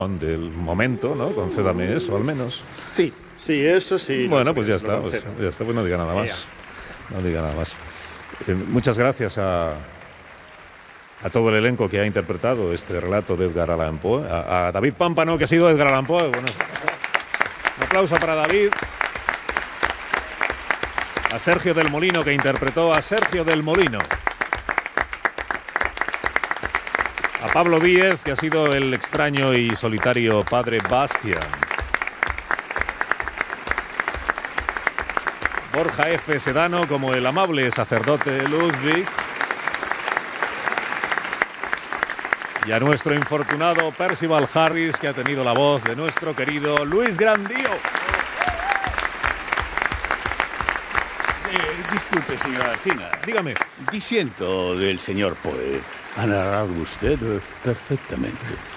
del momento, ¿no? Concédame eso, al menos. Sí, eso sí. Bueno, pues ya está, pues no diga nada más. No diga nada más. Muchas gracias a todo el elenco que ha interpretado este relato de Edgar Allan Poe, a David Pámpano, que ha sido Edgar Allan Poe. Bueno, un aplauso para David. A Sergio del Molino, que interpretó a Sergio del Molino. A Pablo Díez, que ha sido el extraño y solitario padre Bastian. Borja F. Sedano como el amable sacerdote Ludwig. Y a nuestro infortunado Percival Harris, que ha tenido la voz de nuestro querido Luis Grandío. Disculpe, señora Alsina. Dígame. Disiento del señor Poe. Ha narrado usted perfectamente.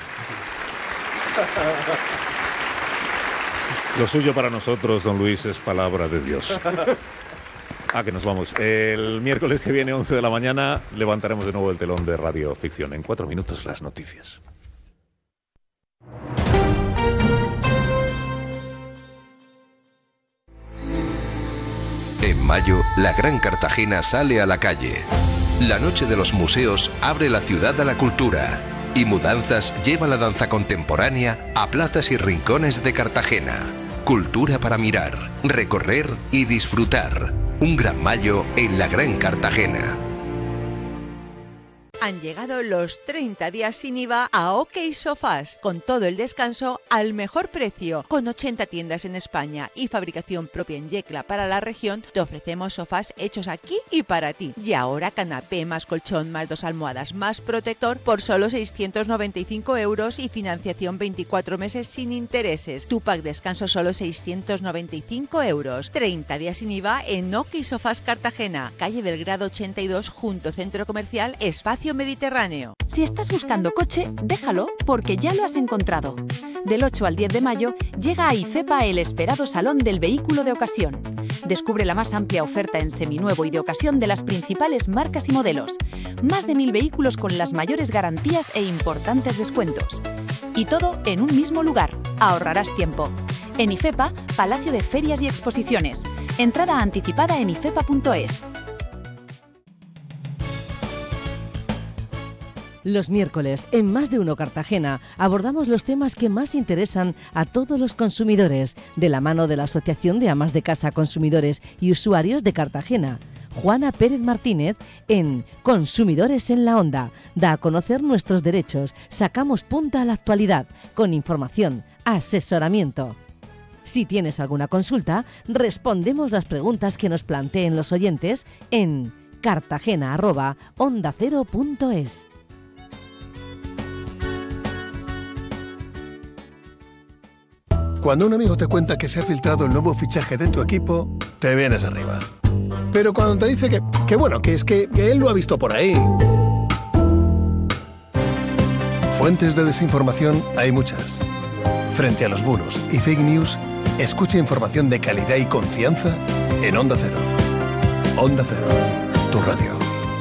Lo suyo para nosotros, don Luis, es palabra de Dios. Que nos vamos. El miércoles que viene, 11 de la mañana, levantaremos de nuevo el telón de Radio Ficción. En 4 minutos, las noticias. En mayo, la Gran Cartagena sale a la calle. La Noche de los Museos abre la ciudad a la cultura. Y Mudanzas lleva la danza contemporánea a plazas y rincones de Cartagena. Cultura para mirar, recorrer y disfrutar. Un gran mayo en la Gran Cartagena. Han llegado los 30 días sin IVA a OK Sofás, con todo el descanso al mejor precio. Con 80 tiendas en España y fabricación propia en Yecla para la región, te ofrecemos sofás hechos aquí y para ti. Y ahora canapé más colchón más 2 almohadas más protector por solo 695 € y financiación 24 meses sin intereses. Tu pack descanso solo 695 €. 30 días sin IVA en OK Sofás Cartagena, calle Belgrado 82, junto Centro Comercial Espacio Mediterráneo. Si estás buscando coche, déjalo, porque ya lo has encontrado. Del 8 al 10 de mayo llega a IFEPA el esperado Salón del Vehículo de Ocasión. Descubre la más amplia oferta en seminuevo y de ocasión de las principales marcas y modelos. Más de 1000 vehículos con las mayores garantías e importantes descuentos. Y todo en un mismo lugar. Ahorrarás tiempo. En IFEPA, Palacio de Ferias y Exposiciones. Entrada anticipada en ifepa.es. Los miércoles, en Más de Uno Cartagena, abordamos los temas que más interesan a todos los consumidores, de la mano de la Asociación de Amas de Casa Consumidores y Usuarios de Cartagena. Juana Pérez Martínez, en Consumidores en la Onda, da a conocer nuestros derechos, sacamos punta a la actualidad, con información, asesoramiento. Si tienes alguna consulta, respondemos las preguntas que nos planteen los oyentes en cartagena@ondacero.es. Cuando un amigo te cuenta que se ha filtrado el nuevo fichaje de tu equipo, te vienes arriba. Pero cuando te dice que él lo ha visto por ahí... Fuentes de desinformación hay muchas. Frente a los bulos y fake news, escucha información de calidad y confianza en Onda Cero. Onda Cero, tu radio.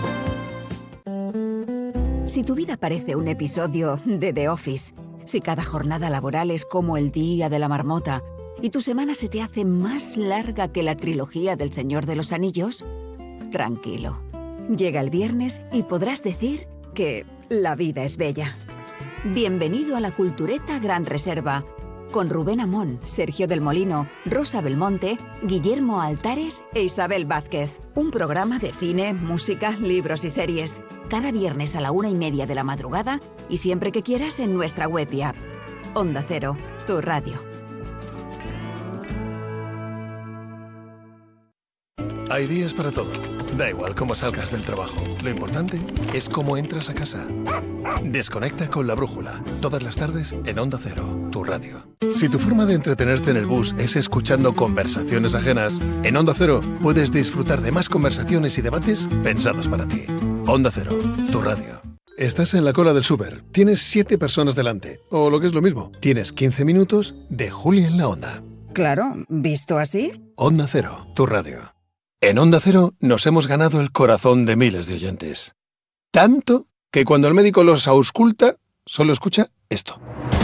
Si tu vida parece un episodio de The Office, si cada jornada laboral es como el día de la marmota y tu semana se te hace más larga que la trilogía del Señor de los Anillos, tranquilo. Llega el viernes y podrás decir que la vida es bella. Bienvenido a la Cultureta Gran Reserva, con Rubén Amón, Sergio del Molino, Rosa Belmonte, Guillermo Altares e Isabel Vázquez. Un programa de cine, música, libros y series. Cada viernes a la 1:30 de la madrugada y siempre que quieras en nuestra web y app. Onda Cero, tu radio. Hay días para todo. Da igual cómo salgas del trabajo. Lo importante es cómo entras a casa. Desconecta con La Brújula. Todas las tardes en Onda Cero, tu radio. Si tu forma de entretenerte en el bus es escuchando conversaciones ajenas, en Onda Cero puedes disfrutar de más conversaciones y debates pensados para ti. Onda Cero, tu radio. Estás en la cola del súper. Tienes 7 personas delante. O lo que es lo mismo, tienes 15 minutos de Julia en la Onda. Claro, ¿visto así? Onda Cero, tu radio. En Onda Cero nos hemos ganado el corazón de miles de oyentes. Tanto que cuando el médico los ausculta, solo escucha esto.